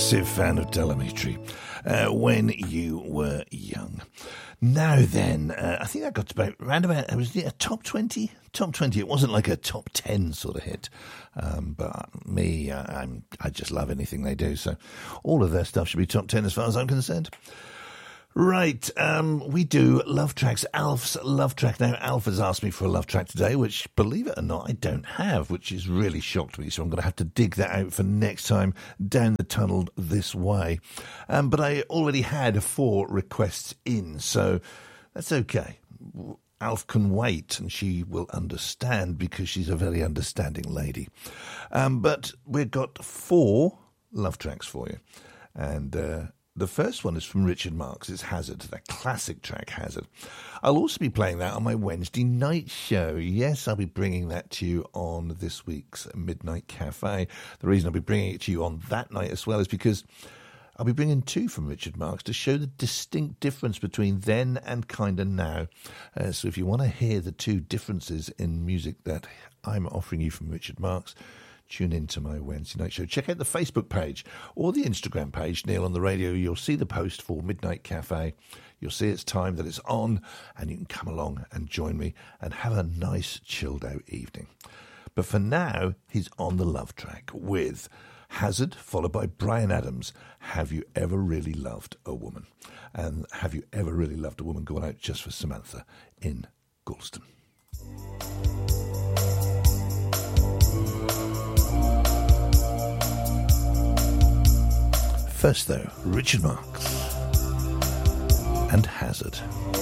massive fan of Del Amitri when you were young. Now then, I think that got to about, was it a top 20? Top 20, it wasn't like a top 10 sort of hit. But me, I just love anything they do, so all of their stuff should be top 10 as far as I'm concerned. Right, we do love tracks. Alf's love track. Now, Alf has asked me for a love track today, which, believe it or not, I don't have, which has really shocked me. So I'm going to have to dig that out for next time down the tunnel this way. But I already had 4 requests in, so that's okay. Alf can wait, and she will understand because she's a very understanding lady. But we've got 4 love tracks for you. And the first one is from Richard Marx. It's Hazard, that classic track Hazard. I'll also be playing that on my Wednesday night show. Yes, I'll be bringing that to you on this week's Midnight Cafe. The reason I'll be bringing it to you on that night as well is because I'll be bringing 2 from Richard Marx to show the distinct difference between then and kinda now. So if you want to hear the 2 differences in music that I'm offering you from Richard Marx, tune in to my Wednesday night show. Check out the Facebook page or the Instagram page, Neil on the Radio. You'll see the post for Midnight Cafe. You'll see it's time that it's on, and you can come along and join me and have a nice chilled out evening. But for now, he's on the love track with Hazard, followed by Bryan Adams. Have you ever really loved a woman? And have you ever really loved a woman? Going out just for Samantha in Galston. First, though, Richard Marx and Hazard.